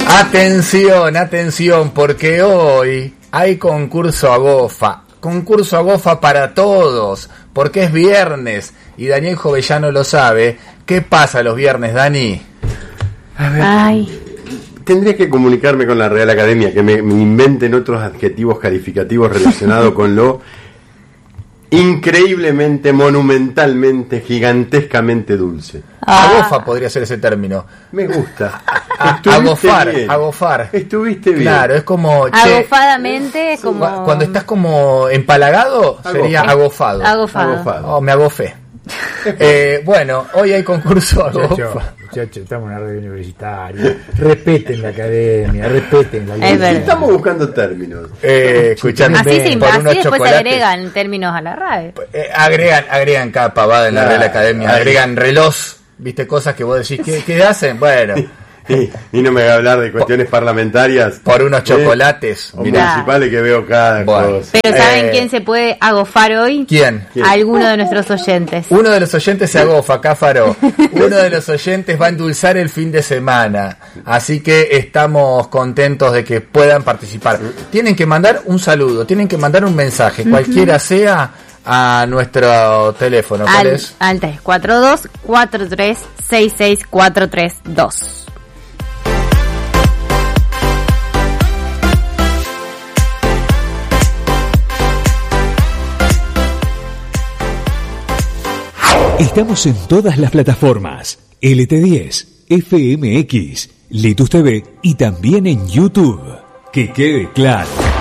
Atención, atención, porque hoy hay concurso Agofa. Concurso Agofa para todos, porque es viernes y Daniel Jovellano lo sabe. ¿Qué pasa los viernes, Dani? A ver, tendría que comunicarme con la Real Academia, que me inventen otros adjetivos calificativos relacionados con lo increíblemente, monumentalmente, gigantescamente dulce. Agofa podría ser ese término. Me gusta. Agofar. Estuviste bien. Claro, es como... Agofadamente, es como... Cuando estás como empalagado, sería agofado. Agofado. Oh, me agofé. Bueno, hoy hay concurso Agofa. Muchachos, estamos en una radio universitaria. Respeten la academia, respeten la Es verdad. Estamos buscando términos. Escuchando Así después chocolates. agregan términos a la RAE. Agregan cada pavada en la Real Academia. Agregan reloj, viste, cosas que vos decís, ¿qué hacen? Bueno... Y no me va a hablar de cuestiones parlamentarias. Por unos chocolates. O municipales que veo cada cosa. Pero ¿saben quién se puede agofar hoy? ¿Quién? Alguno de nuestros oyentes. Uno de los oyentes se agofa, Cáfaro. Uno de los oyentes va a endulzar el fin de semana. Así que estamos contentos de que puedan participar. Tienen que mandar un saludo, tienen que mandar un mensaje, cualquiera sea, a nuestro teléfono. ¿Cuál es? Al 342-4366-432. Estamos en todas las plataformas, LT10, FMX, Litus TV y también en YouTube. Que quede claro.